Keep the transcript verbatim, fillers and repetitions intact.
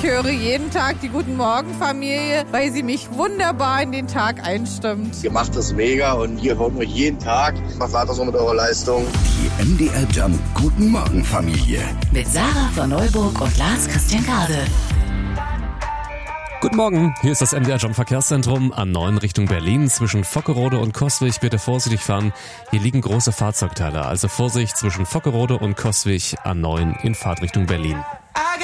höre jeden Tag die Guten Morgen Familie, weil sie mich wunderbar in den Tag einstimmt. Ihr macht das mega und ihr hört euch jeden Tag. Was war das so mit eurer Leistung? Die M D R Jump Guten Morgen Familie. Mit Sarah von Neuburg und Lars Christian Kade. Guten Morgen, hier ist das M D R Jump Verkehrszentrum A neun Richtung Berlin. Zwischen Vockerode und Coswig bitte vorsichtig fahren. Hier liegen große Fahrzeugteile, also Vorsicht zwischen Vockerode und Coswig A neun in Fahrtrichtung Berlin.